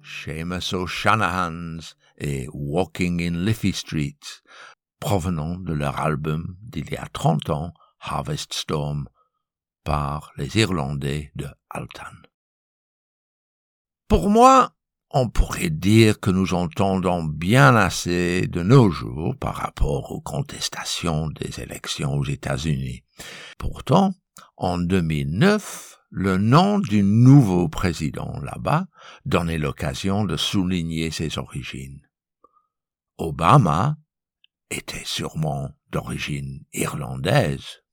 Seamus O'Shanahan's et Walking in Liffey Street, provenant de leur album d'il y a 30 ans, Harvest Storm, par les Irlandais de Altan. Pour moi, on pourrait dire que nous entendons bien assez de nos jours par rapport aux contestations des élections aux États-Unis. Pourtant, en 2009, le nom du nouveau président là-bas donnait l'occasion de souligner ses origines. Obama était sûrement d'origine irlandaise,